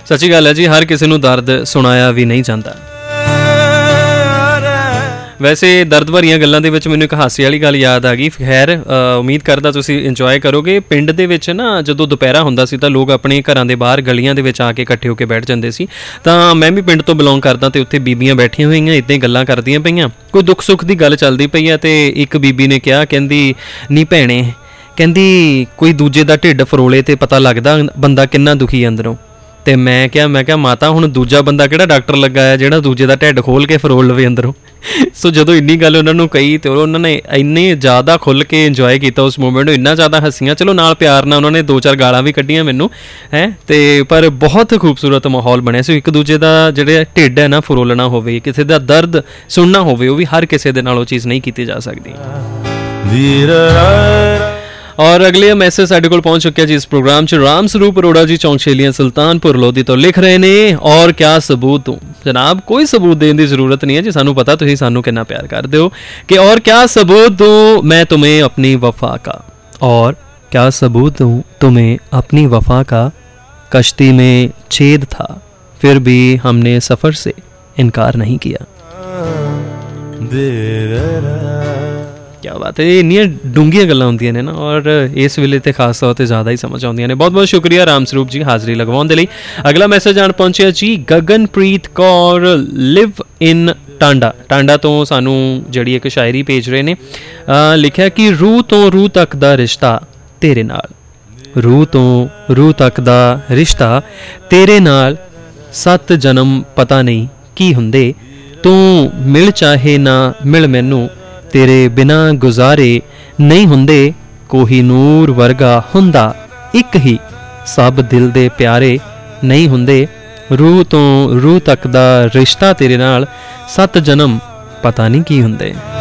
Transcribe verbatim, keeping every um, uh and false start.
ਸੱਚੀ ਗੱਲ ਹੈ ਜੀ, ਹਰ ਕਿਸੇ ਨੂੰ ਦਰਦ ਸੁਣਾਇਆ ਵੀ ਨਹੀਂ ਜਾਂਦਾ। ਵੈਸੇ ਦਰਦ ਭਰੀਆਂ ਗੱਲਾਂ ਦੇ ਵਿੱਚ ਮੈਨੂੰ ਇੱਕ ਹਾਸੇ ਵਾਲੀ ਗੱਲ ਯਾਦ ਆ ਗਈ। ਖੈਰ ਉਮੀਦ ਕਰਦਾ ਤੁਸੀਂ ਇੰਜੋਏ ਕਰੋਗੇ। ਪਿੰਡ ਦੇ ਵਿੱਚ ਨਾ ਜਦੋਂ ਦੁਪਹਿਰਾ ਹੁੰਦਾ ਸੀ ਤਾਂ ਲੋਕ ਆਪਣੇ ਘਰਾਂ ਦੇ ਬਾਹਰ ਗਲੀਆਂ ਦੇ ਵਿੱਚ ਆ ਕੇ ਇਕੱਠੇ ਹੋ ਕੇ ਬੈਠ ਜਾਂਦੇ ਸੀ। ਤਾਂ ਮੈਂ ਵੀ ਪਿੰਡ ਤੋਂ ਬਿਲੋਂਗ ਕਰਦਾ ਅਤੇ ਉੱਥੇ ਬੀਬੀਆਂ ਬੈਠੀਆਂ ਹੋਈਆਂ ਇੱਦਾਂ ਹੀ ਗੱਲਾਂ ਕਰਦੀਆਂ ਪਈਆਂ। ਕੋਈ ਦੁੱਖ ਸੁੱਖ ਦੀ ਗੱਲ ਚੱਲਦੀ ਪਈ ਹੈ ਅਤੇ ਇੱਕ ਬੀਬੀ ਨੇ ਕਿਹਾ, ਕਹਿੰਦੀ ਨੀ ਭੈਣੇ, ਕਹਿੰਦੀ ਕੋਈ ਦੂਜੇ ਦਾ ਢਿੱਡ ਫਰੋਲੇ ਅਤੇ ਪਤਾ ਲੱਗਦਾ ਬੰਦਾ ਕਿੰਨਾ ਦੁਖੀ ਅੰਦਰੋਂ। ਅਤੇ ਮੈਂ ਕਿਹਾ ਮੈਂ ਕਿਹਾ ਮਾਤਾ ਹੁਣ ਦੂਜਾ ਬੰਦਾ ਕਿਹੜਾ ਡਾਕਟਰ ਲੱਗਾ ਹੈ ਜਿਹੜਾ ਦੂਜੇ ਦਾ ਢਿੱਡ ਖੋਲ੍ਹ ਕੇ ਫਰੋਲ ਲਵੇ ਅੰਦਰੋਂ। ਸੋ ਜਦੋਂ ਇੰਨੀ ਗੱਲ ਉਹਨਾਂ ਨੂੰ ਕਹੀ ਅਤੇ ਉਹਨਾਂ ਨੇ ਇੰਨੇ ਜ਼ਿਆਦਾ ਖੁੱਲ੍ਹ ਕੇ ਇੰਜੋਏ ਕੀਤਾ ਉਸ ਮੂਮੈਂਟ ਨੂੰ, ਇੰਨਾ ਜ਼ਿਆਦਾ ਹੱਸੀਆਂ। ਚਲੋ ਨਾਲ ਪਿਆਰ ਨਾਲ ਉਹਨਾਂ ਨੇ ਦੋ ਚਾਰ ਗਾਲਾਂ ਵੀ ਕੱਢੀਆਂ ਮੈਨੂੰ, ਹੈ ਅਤੇ ਪਰ ਬਹੁਤ ਖੂਬਸੂਰਤ ਮਾਹੌਲ ਬਣਿਆ ਸੀ। ਇੱਕ ਦੂਜੇ ਦਾ ਜਿਹੜੇ ਢਿੱਡ ਹੈ ਨਾ ਫਰੋਲਣਾ ਹੋਵੇ, ਕਿਸੇ ਦਾ ਦਰਦ ਸੁਣਨਾ ਹੋਵੇ, ਉਹ ਵੀ ਹਰ ਕਿਸੇ ਦੇ ਨਾਲ ਉਹ ਚੀਜ਼ ਨਹੀਂ ਕੀਤੀ ਜਾ ਸਕਦੀ। ਔਰ ਅਗਲੇ ਮੈਸੇਜ ਸਾਡੇ ਕੋਲ ਪਹੁੰਚ ਚੁੱਕਿਆ ਜੀ ਇਸ ਪ੍ਰੋਗਰਾਮ 'ਚ। ਰਾਮ ਸਰੂਪ ਅਰੋੜਾ ਜੀ ਚੌਂਕ ਸ਼ੇਲੀਆਂ ਸੁਲਤਾਨਪੁਰ ਲੋਧੀ ਤੋਂ ਲਿਖ ਰਹੇ ਨੇ, ਔਰ ਕਿਆ ਸਬੂਤ ਦੂੰ। ਜਨਾਬ ਕੋਈ ਸਬੂਤ ਦੇਣ ਦੀ ਜ਼ਰੂਰਤ ਨਹੀਂ ਹੈ ਜੀ, ਸਾਨੂੰ ਪਤਾ ਤੁਸੀਂ ਸਾਨੂੰ ਕਿੰਨਾ ਪਿਆਰ ਕਰਦੇ ਹੋ। ਕਿ ਔਰ ਕਿਆ ਸਬੂਤ ਦੂੰ ਮੈਂ तुम्हें अपनी वफा का, और क्या सबूत दूँ तुम्हें अपनी वफा का, कश्ती में छेद था फिर भी हमने सफ़र से इनकार नहीं किया। क्या बात है, ਇੰਨੀਆਂ ਡੂੰਘੀਆਂ ਗੱਲਾਂ ਹੁੰਦੀਆਂ ਨੇ ਨਾ, ਔਰ ਇਸ ਵੇਲੇ ਤੇ ਖਾਸ ਤੌਰ 'ਤੇ ਜ਼ਿਆਦਾ ਹੀ ਸਮਝ ਆਉਂਦੀਆਂ ਨੇ। ਬਹੁਤ ਬਹੁਤ ਸ਼ੁਕਰੀਆ ਰਾਮ ਸਰੂਪ ਜੀ ਹਾਜ਼ਰੀ ਲਗਵਾਉਣ ਦੇ ਲਈ। ਅਗਲਾ ਮੈਸੇਜ ਆਣ ਪਹੁੰਚਿਆ ਜੀ ਗਗਨਪ੍ਰੀਤ ਕੌਰ, ਲਿਵ ਇਨ ਟਾਂਡਾ। ਟਾਂਡਾ ਤੋਂ ਸਾਨੂੰ ਜਿਹੜੀ ਇੱਕ ਸ਼ਾਇਰੀ ਭੇਜ ਰਹੇ ਨੇ। ਲਿਖਿਆ ਕਿ ਰੂਹ ਤੋਂ ਰੂਹ ਤੱਕ ਦਾ ਰਿਸ਼ਤਾ ਤੇਰੇ ਨਾਲ, ਰੂਹ ਤੋਂ ਰੂਹ ਤੱਕ ਦਾ ਰਿਸ਼ਤਾ ਤੇਰੇ ਨਾਲ, ਸੱਤ ਜਨਮ ਪਤਾ ਨਹੀਂ ਕੀ ਹੁੰਦੇ, ਤੂੰ ਮਿਲ ਚਾਹੇ ਨਾ ਮਿਲ ਮੈਨੂੰ, ਤੇਰੇ ਬਿਨਾਂ ਗੁਜ਼ਾਰੇ ਨਹੀਂ ਹੁੰਦੇ, ਕੋਹੀਨੂਰ ਵਰਗਾ ਹੁੰਦਾ ਇੱਕ ਹੀ, ਸਭ ਦਿਲ ਦੇ ਪਿਆਰੇ ਨਹੀਂ ਹੁੰਦੇ, ਰੂਹ ਤੋਂ ਰੂਹ ਤੱਕ ਦਾ ਰਿਸ਼ਤਾ ਤੇਰੇ ਨਾਲ, ਸੱਤ ਜਨਮ ਪਤਾ ਨਹੀਂ ਕੀ ਹੁੰਦੇ।